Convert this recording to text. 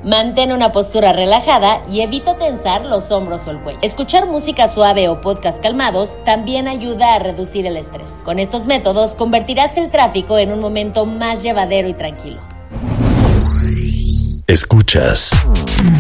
Mantén una postura relajada y evita tensar los hombros o el cuello. Escuchar música suave o podcast calmados también ayuda a reducir el estrés. Con estos métodos convertirás el tráfico en un momento más llevadero y tranquilo. Escuchas